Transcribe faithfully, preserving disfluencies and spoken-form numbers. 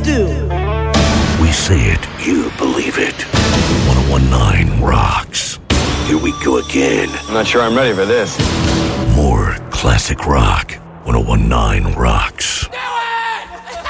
do. We say it, you believe it. ten nineteen rocks. Here we go again. I'm not sure I'm ready for this. More classic rock. ten nineteen rocks.